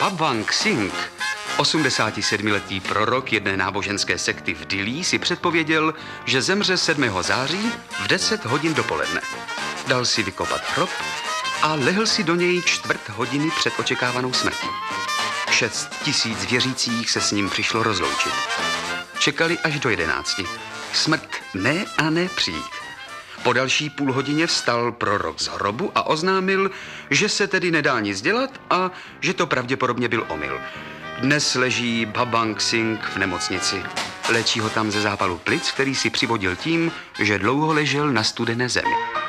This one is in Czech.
Babang Singh, 87letý prorok jedné náboženské sekty v Dillí, si předpověděl, že zemře 7. září v 10 hodin dopoledne. Dal si vykopat hrob a lehl si do něj 1/4 hodiny před očekávanou smrtí. 6 000 věřících se s ním přišlo rozloučit. Čekali až do 11. Smrt ne a ne přijít. Po další půl hodině vstal prorok z hrobu a oznámil, že se tedy nedá nic dělat a že to pravděpodobně byl omyl. Dnes leží Babang Singh v nemocnici. Léčí ho tam ze zápalu plic, který si přivodil tím, že dlouho ležel na studené zemi.